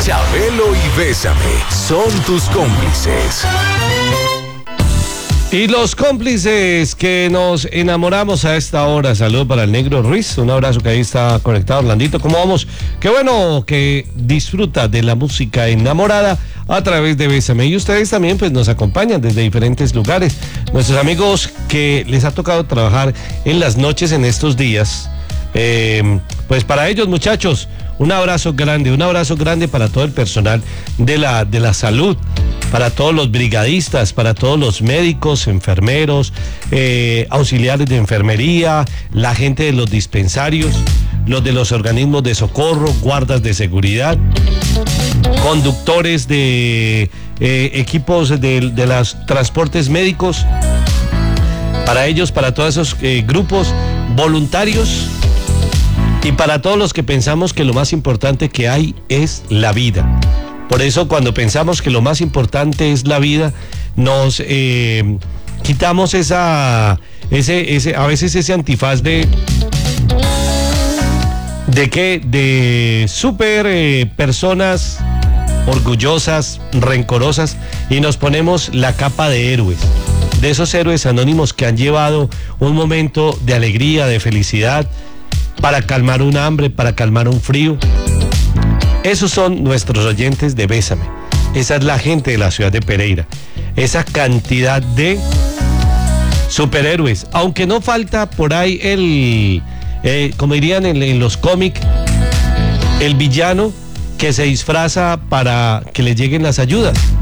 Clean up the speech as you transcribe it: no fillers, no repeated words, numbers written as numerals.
Chabelo y Bésame son tus cómplices. Y los cómplices que nos enamoramos a esta hora. Saludos para el Negro Ruiz. Un abrazo, que ahí está conectado. Orlandito, ¿cómo vamos? Qué bueno que disfruta de la música enamorada a través de Bésame. Y ustedes también pues nos acompañan desde diferentes lugares. Nuestros amigos que les ha tocado trabajar en las noches en estos días. Pues para ellos, muchachos, un abrazo grande para todo el personal de la salud, para todos los brigadistas, para todos los médicos, enfermeros, auxiliares de enfermería, la gente de los dispensarios, los de los organismos de socorro, guardas de seguridad, conductores de equipos de los transportes médicos, para ellos, para todos esos grupos voluntarios. Y para todos los que pensamos que lo más importante que hay es la vida. Por eso, cuando pensamos que lo más importante es la vida, nos quitamos a veces ese antifaz de súper personas orgullosas, rencorosas, y nos ponemos la capa de héroes. De esos héroes anónimos que han llevado un momento de alegría, de felicidad, para calmar un hambre, para calmar un frío. Esos son nuestros oyentes de Bésame. Esa es la gente de la ciudad de Pereira. Esa cantidad de superhéroes. Aunque no falta por ahí como dirían en los cómics, el villano que se disfraza para que le lleguen las ayudas.